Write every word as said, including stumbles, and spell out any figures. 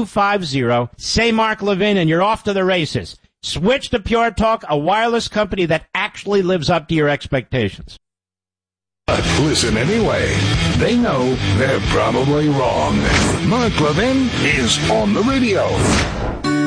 two five zero. Say Mark Levin, and you're off to the races. Switch to Pure Talk, a wireless company that actually lives up to your expectations. But listen anyway. They know they're probably wrong. Mark Levin is on the radio.